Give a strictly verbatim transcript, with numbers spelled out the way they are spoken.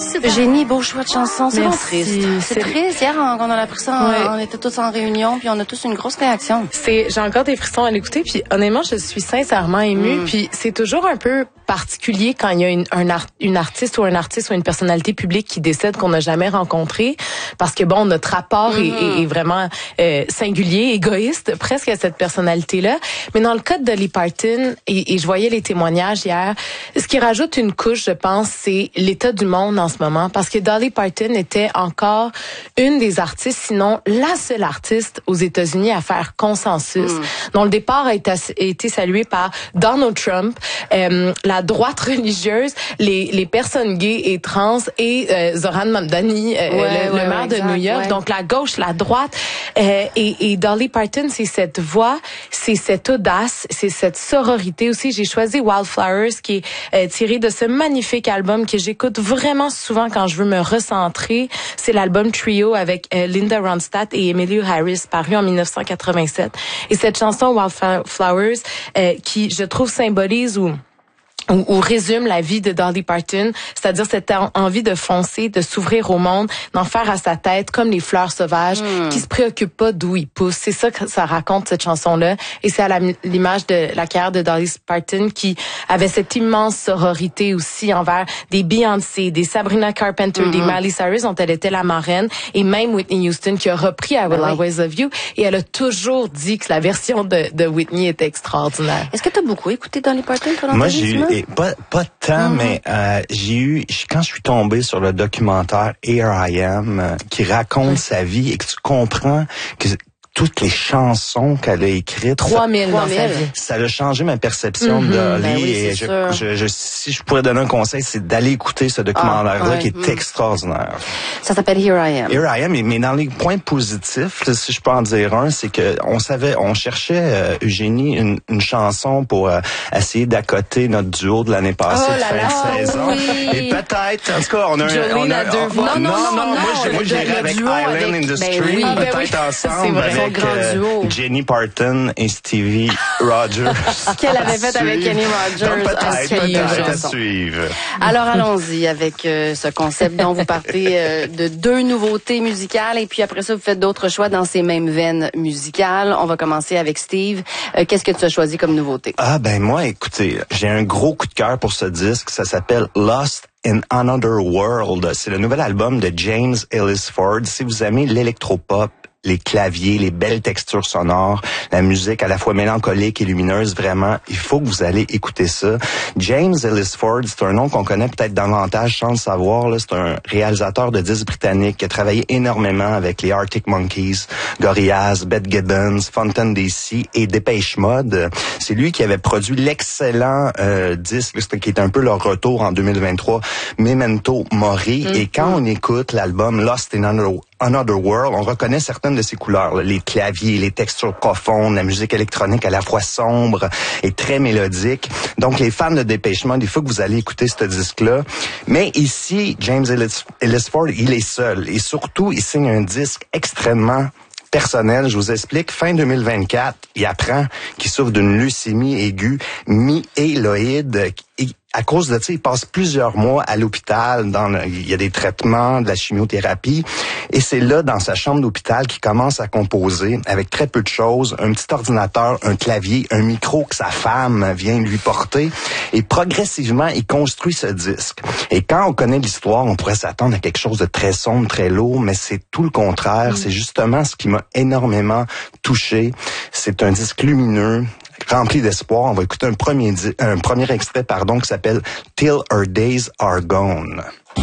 Eugénie, beau choix de chanson. C'est bon triste. C'est, C'est triste. Hier, on, on a appris ça, Ouais. on, on était tous en réunion, puis on a tous une grosse réaction. C'est, j'ai encore des frissons à l'écouter, puis honnêtement, je suis sincèrement émue. Mm. Puis c'est toujours un peu particulier quand il y a une, un art, une artiste ou un artiste ou une personnalité publique qui décède qu'on n'a jamais rencontré, parce que bon, notre rapport Mm. est, est, est vraiment euh, singulier, égoïste, presque à cette personnalité-là. Mais dans le cas de Dolly Parton, et, et je voyais les témoignages hier, ce qui rajoute une couche, je pense, c'est l'état du monde en ce moment, parce que Dolly Parton était encore une des artistes, sinon la seule artiste aux États-Unis à faire consensus, mm. dont le départ a été, a été salué par Donald Trump, euh, la droite religieuse, les, les personnes gays et trans et euh, Zohran Mamdani, euh, ouais, le, ouais, le maire ouais, de exact, New York. ouais. Donc la gauche, la droite, euh, et, et Dolly Parton, c'est cette voix, c'est cette audace, c'est cette sororité aussi. J'ai choisi Wildflowers, qui est euh, tiré de ce magnifique album que j'écoute vraiment souvent quand je veux me recentrer. C'est l'album Trio avec euh, Linda Ronstadt et Emmylou Harris, paru en dix-neuf cent quatre-vingt-sept. Et cette chanson Wildflowers, euh, qui je trouve symbolise ou Ou, ou résume la vie de Dolly Parton, c'est-à-dire cette en- envie de foncer, de s'ouvrir au monde, d'en faire à sa tête comme les fleurs sauvages, mm. qui se préoccupent pas d'où ils poussent. C'est ça que ça raconte, cette chanson-là. Et c'est à la, l'image de la carrière de Dolly Parton, qui avait cette immense sororité aussi envers des Beyoncé, des Sabrina Carpenter, mm-hmm. des Miley Cyrus, dont elle était la marraine, et même Whitney Houston, qui a repris I Will Ben Always Love You. Et elle a toujours dit que la version de, de Whitney était extraordinaire. Est-ce que tu as beaucoup écouté Dolly Parton pendant Moi, ta vie, j'ai eu, Simon? et pas, pas tant, Mm-hmm. mais euh, j'ai eu, quand je suis tombé sur le documentaire Here I Am, euh, qui raconte Mm-hmm. sa vie et que tu comprends que toutes les chansons qu'elle a écrites, trois mille dans sa vie. ça a changé ma perception Mm-hmm. de Dolly. Ben oui, et c'est je, je, je, si je pourrais donner un conseil, c'est d'aller écouter ce documentaire-là, Ah, ouais. qui est Mm. extraordinaire. Ça s'appelle Here I Am. Here I Am, mais dans les points positifs, là, si je peux en dire un, c'est que on savait, on cherchait, euh, Eugénie, une, une chanson pour euh, essayer d'accoter notre duo de l'année passée Oh de là fin là, de saison. oui. Et peut-être, en tout cas, on a un... Jolene on a, à deux on- voix. Non, non, Non, non, non, moi, non, je- moi le- j'irais le avec duo Island avec- in the ben Stream, oui. Ah, ben peut-être oui. C'est ensemble vrai. avec Son grand duo. Jenny Parton et Stevie Rogers. Ce qu'elle avait fait avec Kenny Rogers. Donc peut-être, à suivre. peut-être à suivre. Alors allons-y avec euh, ce concept dont vous partez euh, de deux nouveautés musicales et puis après ça vous faites d'autres choix dans ces mêmes veines musicales. On va commencer avec Steve. Euh, qu'est-ce que tu as choisi comme nouveauté? Ah ben moi, écoutez, j'ai un gros coup de cœur pour ce disque. Ça s'appelle Lost in Another World. C'est le nouvel album de James Ellis Ford. Si vous aimez l'électropop, les claviers, les belles textures sonores, la musique à la fois mélancolique et lumineuse, vraiment, il faut que vous allez écouter ça. James Ellis Ford, c'est un nom qu'on connaît peut-être davantage sans le savoir. Là, c'est un réalisateur de disques britannique qui a travaillé énormément avec les Arctic Monkeys, Gorillaz, Beth Gibbons, Fountain D C et Depeche Mode. C'est lui qui avait produit l'excellent euh, disque, qui est un peu leur retour en deux mille vingt-trois, Memento Mori. Mm-hmm. Et quand on écoute l'album Lost in Another Another World, on reconnaît certaines de ses couleurs, là, les claviers, les textures profondes, la musique électronique à la fois sombre et très mélodique. Donc, les fans de Depeche Mode, il faut que vous allez écouter ce disque-là. Mais ici, James Ellis, Ellis Ford, il est seul. Et surtout, il signe un disque extrêmement personnel. Je vous explique. Fin deux mille vingt-quatre, il apprend qu'il souffre d'une leucémie aiguë myéloïde. Et à cause de ça, il passe plusieurs mois à l'hôpital. Dans le, il y a des traitements, de la chimiothérapie. Et c'est là, dans sa chambre d'hôpital, qu'il commence à composer avec très peu de choses. Un petit ordinateur, un clavier, un micro que sa femme vient lui porter. Et progressivement, il construit ce disque. Et quand on connaît l'histoire, on pourrait s'attendre à quelque chose de très sombre, très lourd, mais c'est tout le contraire. Mmh. C'est justement ce qui m'a énormément touché. C'est un disque lumineux, rempli d'espoir. On va écouter un premier, di- un premier extrait, pardon, qui s'appelle Till Our Days Are Gone.